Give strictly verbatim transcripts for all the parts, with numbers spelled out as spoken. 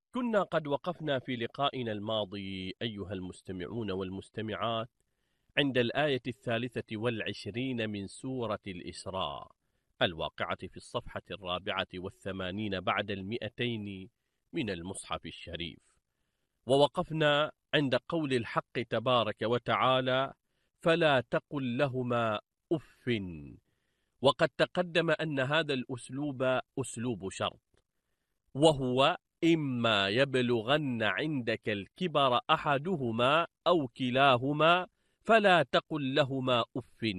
كنا قد وقفنا في لقائنا الماضي أيها المستمعون والمستمعات عند الآية الثالثة والعشرين من سورة الإسراء الواقعة في الصفحة الرابعة والثمانين بعد المئتين من المصحف الشريف، ووقفنا عند قول الحق تبارك وتعالى: فلا تقل لهما أف. وقد تقدم أن هذا الأسلوب أسلوب شرط، وهو إما يبلغن عندك الكبر أحدهما أو كلاهما فلا تقل لهما أف.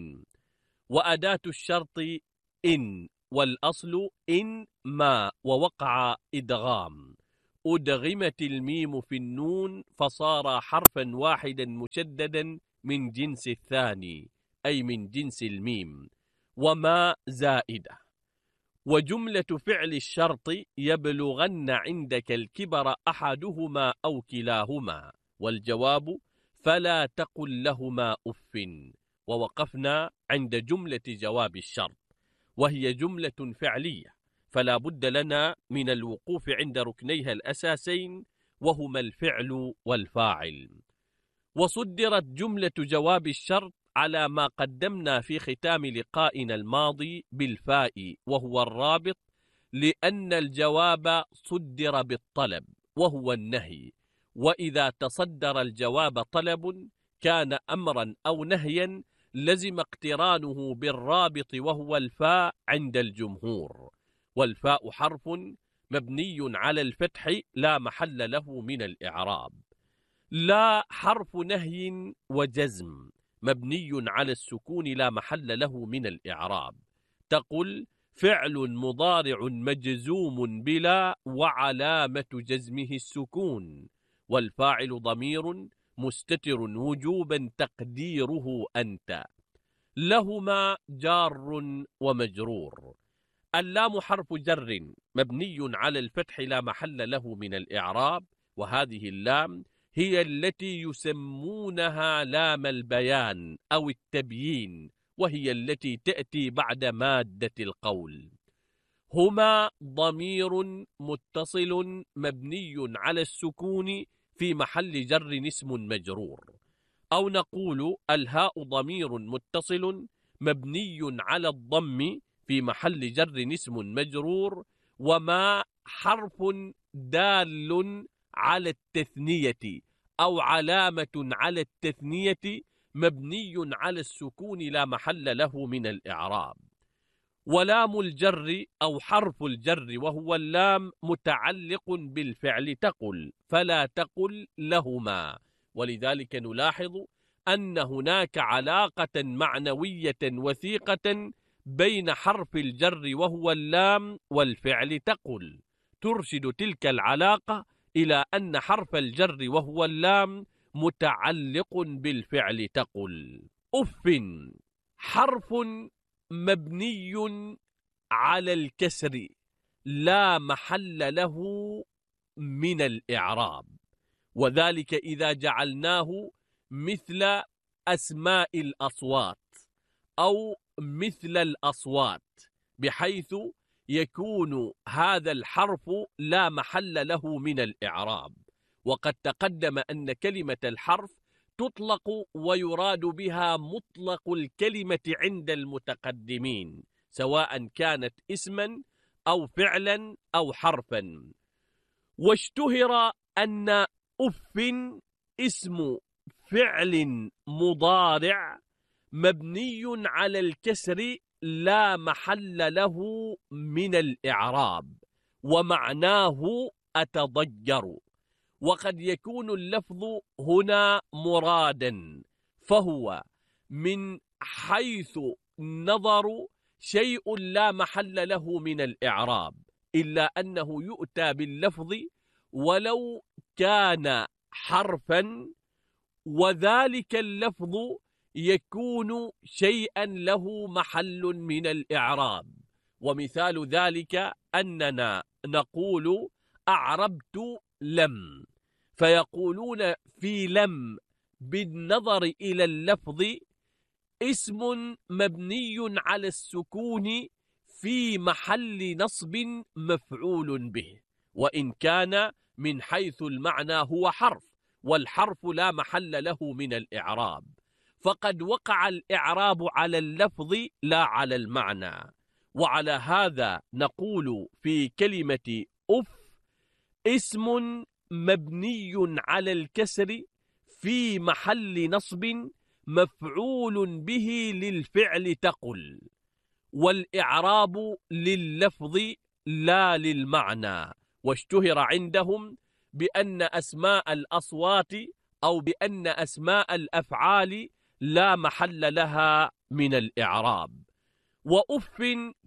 وأداة الشرط إن، والأصل إن ما، ووقع إدغام، أدغمت الميم في النون فصار حرفا واحدا مشددا من جنس الثاني، أي من جنس الميم، وما زائدة. وجملة فعل الشرط يبلغن عندك الكبر أحدهما أو كلاهما، والجواب فلا تقل لهما أف. ووقفنا عند جملة جواب الشرط، وهي جملة فعلية، فلا بد لنا من الوقوف عند ركنيها الأساسين، وهما الفعل والفاعل. وصدرت جملة جواب الشرط على ما قدمنا في ختام لقائنا الماضي بالفاء، وهو الرابط، لأن الجواب صدر بالطلب وهو النهي، وإذا تصدر الجواب طلب كان أمرا أو نهيا لزم اقترانه بالرابط وهو الفاء عند الجمهور. والفاء حرف مبني على الفتح لا محل له من الإعراب. لا حرف نهي وجزم مبني على السكون لا محل له من الإعراب. تقول فعل مضارع مجزوم بلا وعلامة جزمه السكون، والفاعل ضمير مستتر وجوبا تقديره أنت. لهما جار ومجرور. اللام حرف جر مبني على الفتح لا محل له من الإعراب، وهذه اللام هي التي يسمونها لام البيان أو التبيين، وهي التي تأتي بعد مادة القول. هما ضمير متصل مبني على السكون في محل جر اسم مجرور، أو نقول الهاء ضمير متصل مبني على الضم في محل جر اسم مجرور. وما حرف دال على التثنية أو علامة على التثنية مبني على السكون لا محل له من الإعراب. ولام الجر أو حرف الجر وهو اللام متعلق بالفعل تقل، فلا تقل لهما، ولذلك نلاحظ أن هناك علاقة معنوية وثيقة بين حرف الجر وهو اللام والفعل تقل، ترشد تلك العلاقة إلى أن حرف الجر وهو اللام متعلق بالفعل تقل. أف حرف مبني على الكسر لا محل له من الإعراب، وذلك إذا جعلناه مثل أسماء الأصوات أو مثل الأصوات، بحيث يكون هذا الحرف لا محل له من الإعراب. وقد تقدم أن كلمة الحرف تطلق ويراد بها مطلق الكلمة عند المتقدمين، سواء كانت اسما أو فعلا أو حرفا. واشتهر أن أف اسم فعل مضارع مبني على الكسر لا محل له من الإعراب، ومعناه أتضجر. وقد يكون اللفظ هنا مرادا، فهو من حيث نظر شيء لا محل له من الإعراب، إلا أنه يؤتى باللفظ ولو كان حرفا، وذلك اللفظ يكون شيئا له محل من الإعراب. ومثال ذلك أننا نقول أعربت لم، فيقولون في لم بالنظر إلى اللفظ اسم مبني على السكون في محل نصب مفعول به، وإن كان من حيث المعنى هو حرف، والحرف لا محل له من الإعراب، فقد وقع الإعراب على اللفظ لا على المعنى. وعلى هذا نقول في كلمة أف اسم مبني على الكسر في محل نصب مفعول به للفعل تقل، والإعراب لللفظ لا للمعنى. واشتهر عندهم بأن أسماء الأصوات أو بأن أسماء الأفعال لا محل لها من الإعراب. وأف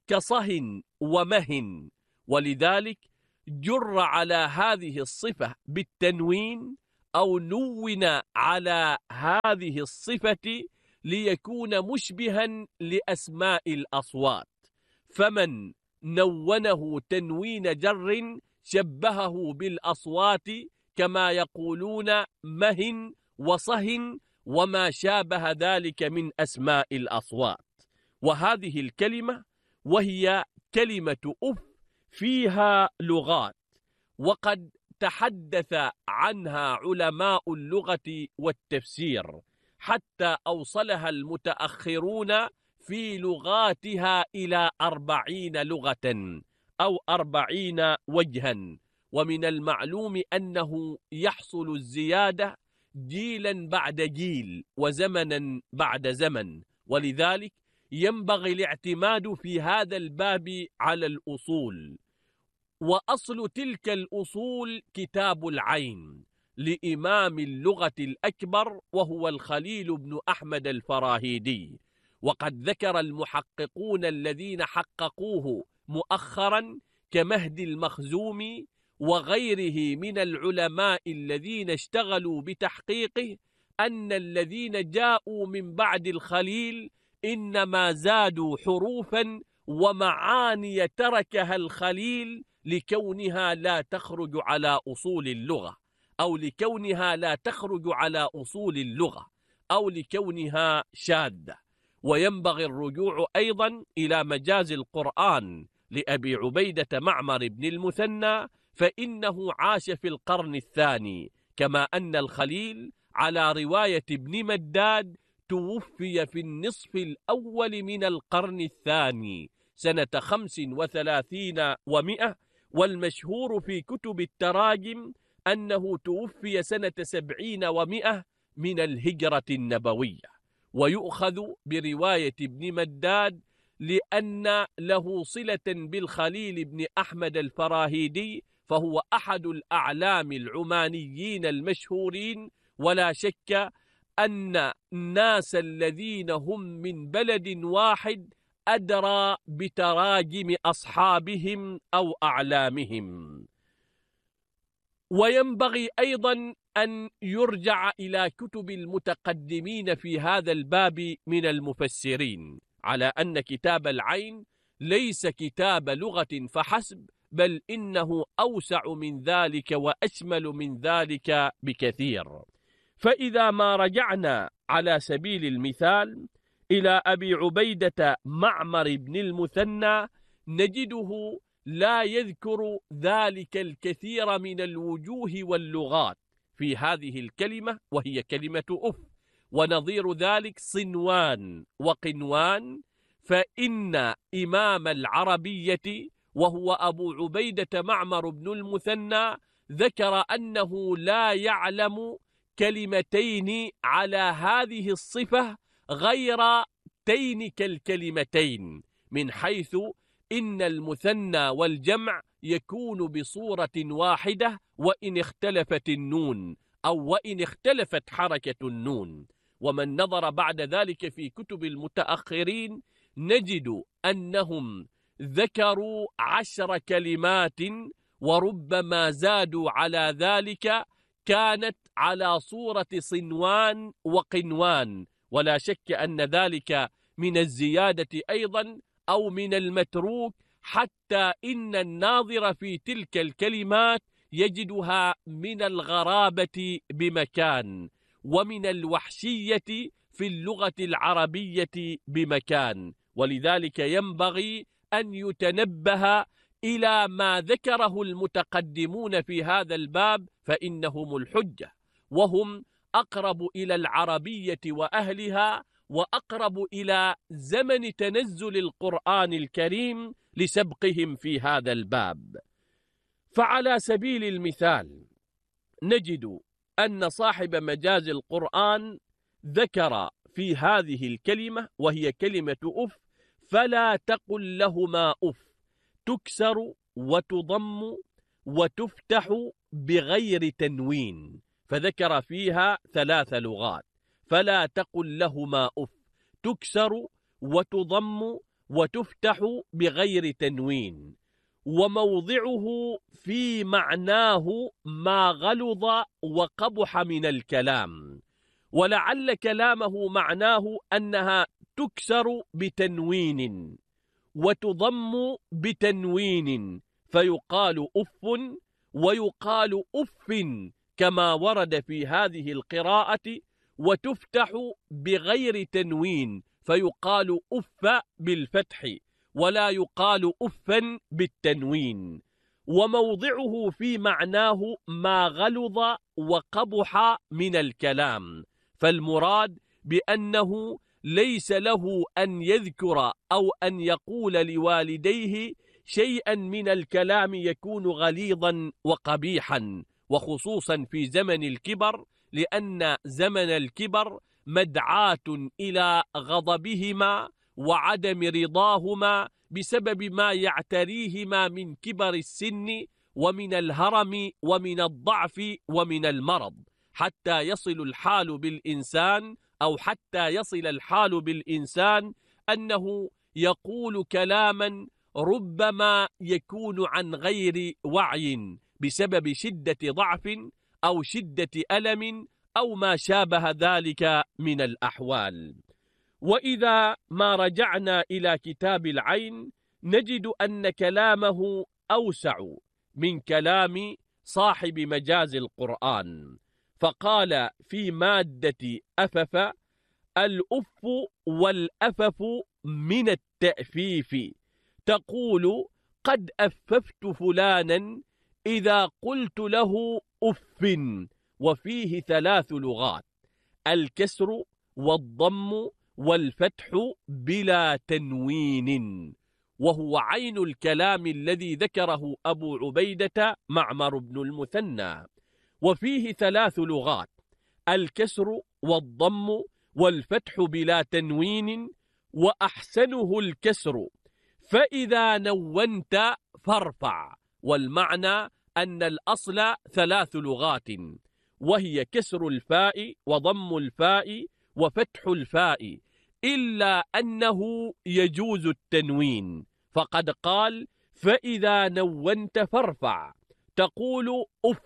كصه ومه، ولذلك جر على هذه الصفة بالتنوين أو نون على هذه الصفة ليكون مشبها لأسماء الأصوات، فمن نونه تنوين جر شبهه بالأصوات كما يقولون مه وصه وما شابه ذلك من أسماء الأصوات. وهذه الكلمة وهي كلمة أف فيها لغات، وقد تحدث عنها علماء اللغة والتفسير حتى أوصلها المتأخرون في لغاتها إلى أربعين لغة أو أربعين وجها. ومن المعلوم أنه يحصل الزيادة جيلا بعد جيل وزمنا بعد زمن، ولذلك ينبغي الاعتماد في هذا الباب على الأصول. وأصل تلك الأصول كتاب العين لإمام اللغة الأكبر وهو الخليل بن أحمد الفراهيدي، وقد ذكر المحققون الذين حققوه مؤخرا كمهدي المخزومي وغيره من العلماء الذين اشتغلوا بتحقيقه أن الذين جاءوا من بعد الخليل إنما زادوا حروفا ومعاني تركها الخليل لكونها لا تخرج على أصول اللغة، أو لكونها لا تخرج على أصول اللغة، أو لكونها شاذة. وينبغي الرجوع أيضا إلى مجاز القرآن لأبي عبيدة معمر بن المثنى، فإنه عاش في القرن الثاني، كما أن الخليل على رواية ابن مداد توفي في النصف الأول من القرن الثاني سنة خمس وثلاثين ومئة، والمشهور في كتب التراجم أنه توفي سنة سبعين ومئة من الهجرة النبوية. ويؤخذ برواية ابن مداد لأن له صلة بالخليل بن أحمد الفراهيدي، فهو أحد الأعلام العمانيين المشهورين، ولا شك أن الناس الذين هم من بلد واحد أدرى بتراجم أصحابهم أو أعلامهم. وينبغي أيضا أن يرجع إلى كتب المتقدمين في هذا الباب من المفسرين على أن كتاب العين ليس كتاب لغة فحسب، بل إنه أوسع من ذلك وأشمل من ذلك بكثير. فإذا ما رجعنا على سبيل المثال إلى أبي عبيدة معمر بن المثنى نجده لا يذكر ذلك الكثير من الوجوه واللغات في هذه الكلمة، وهي كلمة أف. ونظير ذلك صنوان وقنوان، فإن إمام العربية وهو أبو عبيدة معمر بن المثنى ذكر أنه لا يعلم كلمتين على هذه الصفة غير تين كالكلمتين، من حيث إن المثنى والجمع يكون بصورة واحدة وإن اختلفت النون أو وإن اختلفت حركة النون. ومن نظر بعد ذلك في كتب المتأخرين نجد أنهم ذكروا عشر كلمات، وربما زادوا على ذلك، كانت على صورة صنوان وقنوان، ولا شك أن ذلك من الزيادة أيضا أو من المتروك، حتى إن الناظر في تلك الكلمات يجدها من الغرابة بمكان، ومن الوحشية في اللغة العربية بمكان. ولذلك ينبغي أن يتنبه إلى ما ذكره المتقدمون في هذا الباب فإنهم الحجة، وهم أقرب إلى العربية وأهلها وأقرب إلى زمن تنزل القرآن الكريم لسبقهم في هذا الباب. فعلى سبيل المثال نجد أن صاحب مجاز القرآن ذكر في هذه الكلمة وهي كلمة أف: فلا تقل لهما أف، تكسر وتضم وتفتح بغير تنوين، فذكر فيها ثلاث لغات: فلا تقل لهما أف، تكسر وتضم وتفتح بغير تنوين. وموضعه في معناه ما غلظ وقبح من الكلام، ولعل كلامه معناه أنها تكسر بتنوين وتضم بتنوين فيقال أف، ويقال أف كما ورد في هذه القراءة، وتفتح بغير تنوين فيقال أف بالفتح ولا يقال أفا بالتنوين. وموضعه في معناه ما غلظ وقبح من الكلام، فالمراد بأنه ليس له أن يذكر أو أن يقول لوالديه شيئا من الكلام يكون غليظا وقبيحا، وخصوصا في زمن الكبر، لأن زمن الكبر مدعاة إلى غضبهما وعدم رضاهما بسبب ما يعتريهما من كبر السن ومن الهرم ومن الضعف ومن المرض، حتى يصل الحال بالإنسان أو حتى يصل الحال بالإنسان أنه يقول كلاما ربما يكون عن غير وعي بسبب شدة ضعف أو شدة ألم أو ما شابه ذلك من الأحوال. وإذا ما رجعنا إلى كتاب العين نجد أن كلامه أوسع من كلام صاحب مجاز القرآن، فقال في مادة أفف: الأف والأفف من التأفيف، تقول قد أففت فلانا إذا قلت له أف. وفيه ثلاث لغات: الكسر والضم والفتح بلا تنوين، وهو عين الكلام الذي ذكره أبو عبيدة معمر بن المثنى. وفيه ثلاث لغات: الكسر والضم والفتح بلا تنوين، وأحسنه الكسر، فإذا نونت فارفع. والمعنى أن الأصل ثلاث لغات، وهي كسر الفاء وضم الفاء وفتح الفاء، إلا أنه يجوز التنوين، فقد قال فإذا نونت فارفع، تقول أف،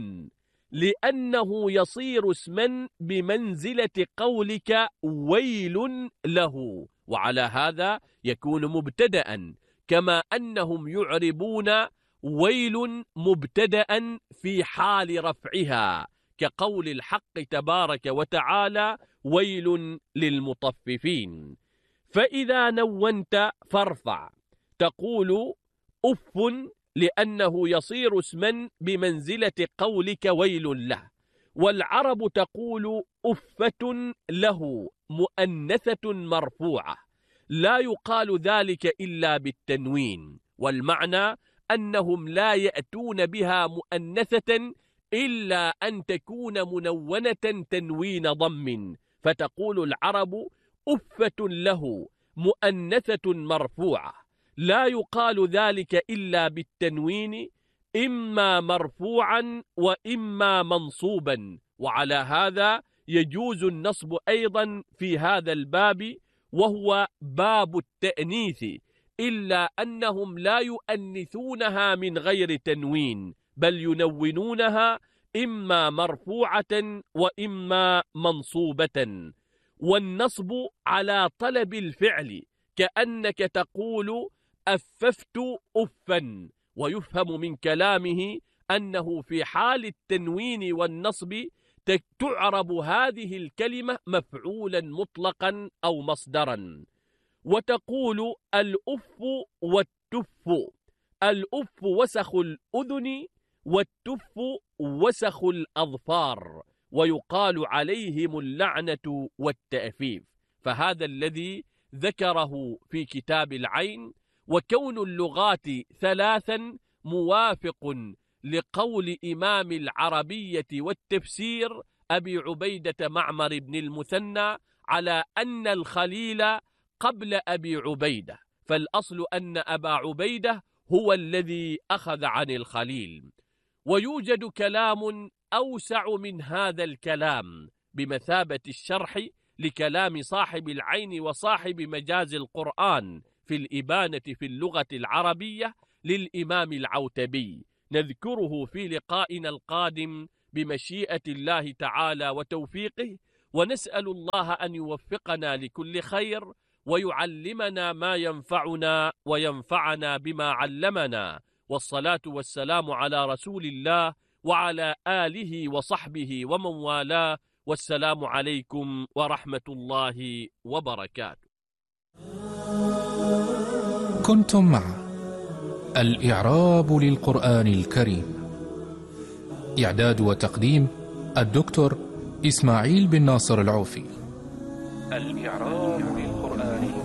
لأنه يصير اسما بمنزلة قولك ويل له، وعلى هذا يكون مبتدأ، كما أنهم يعربون ويل مبتدأ في حال رفعها، كقول الحق تبارك وتعالى ويل للمطففين. فإذا نونت فارفع، تقول أف، لأنه يصير اسما بمنزلة قولك ويل له. والعرب تقول أفة له مؤنثة مرفوعة، لا يقال ذلك إلا بالتنوين، والمعنى أنهم لا يأتون بها مؤنثة إلا أن تكون منونة تنوين ضم، فتقول العرب أفة له مؤنثة مرفوعة، لا يقال ذلك إلا بالتنوين، إما مرفوعا وإما منصوبا. وعلى هذا يجوز النصب أيضا في هذا الباب، وهو باب التأنيث، إلا أنهم لا يؤنثونها من غير تنوين، بل ينونونها إما مرفوعة وإما منصوبة. والنصب على طلب الفعل، كأنك تقول أففت أفا، ويفهم من كلامه أنه في حال التنوين والنصب تعرب هذه الكلمة مفعولا مطلقا أو مصدرا. وتقول الأف والتف، الأف وسخ الأذن والتف وسخ الأظفار، ويقال عليهم اللعنة والتأفيف. فهذا الذي ذكره في كتاب العين. وكون اللغات ثلاثا موافق لقول إمام العربية والتفسير أبي عبيدة معمر بن المثنى على أن الخليل قبل أبي عبيدة، فالأصل أن أبا عبيدة هو الذي أخذ عن الخليل. ويوجد كلام أوسع من هذا الكلام بمثابة الشرح لكلام صاحب العين وصاحب مجاز القرآن في الإبانة في اللغة العربية للإمام العوتبي، نذكره في لقائنا القادم بمشيئة الله تعالى وتوفيقه، ونسأل الله أن يوفقنا لكل خير ويعلمنا ما ينفعنا وينفعنا بما علمنا. والصلاة والسلام على رسول الله وعلى آله وصحبه ومن والاه، والسلام عليكم ورحمة الله وبركاته. كنتم مع الإعراب للقرآن الكريم، إعداد وتقديم الدكتور إسماعيل بن ناصر العوفي. الإعراب